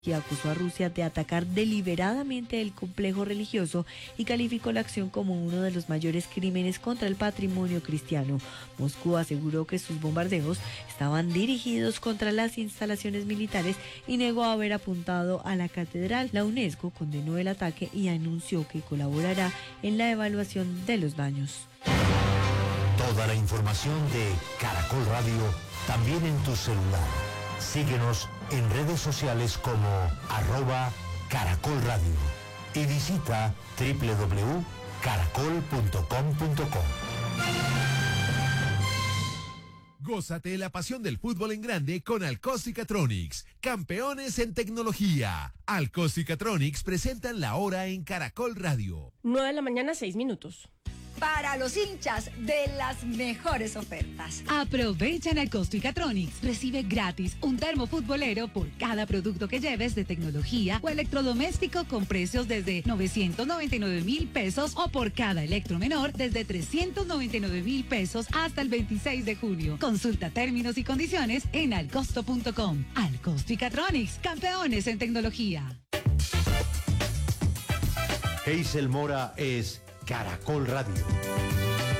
que acusó a Rusia de atacar deliberadamente el complejo religioso y calificó la acción como uno de los mayores crímenes contra el patrimonio cristiano. Moscú aseguró que sus bombardeos estaban dirigidos contra las instalaciones militares y negó haber apuntado a la catedral. La UNESCO condenó el ataque y anunció que colaborará en la evaluación de los daños. Toda la información de Caracol Radio también en tu celular. Síguenos en redes sociales como @Caracol Radio y visita www.caracol.com.co. Gózate la pasión del fútbol en grande con Alcóstica-Tronix, campeones en tecnología. Alcóstica-Tronix presentan la hora en Caracol Radio. 9 de la mañana, 6 minutos. Para los hinchas de las mejores ofertas. Aprovecha en Alcóstica-Tronix. Recibe gratis un termo futbolero por cada producto que lleves de tecnología o electrodoméstico con precios desde 999,000 pesos o por cada electromenor desde 399,000 pesos hasta el 26 de junio. Consulta términos y condiciones en alcosto.com. Alcóstica-Tronix, campeones en tecnología. Hazel Mora es Caracol Radio.